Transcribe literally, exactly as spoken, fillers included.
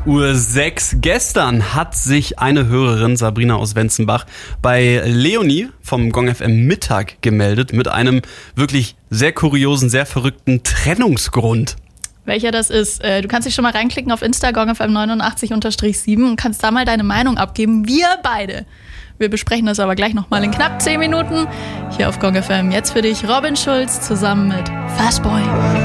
Uhr sechs. Gestern hat sich eine Hörerin, Sabrina aus Wenzenbach, bei Leonie vom Gong F M Mittag gemeldet mit einem wirklich sehr kuriosen, sehr verrückten Trennungsgrund. Welcher das ist, du kannst dich schon mal reinklicken auf Insta, Gong F M neunundachtzig sieben und kannst da mal deine Meinung abgeben. Wir beide. Wir besprechen das aber gleich nochmal in knapp zehn Minuten. Hier auf Gong F M. Jetzt für dich Robin Schulz zusammen mit Fastboy.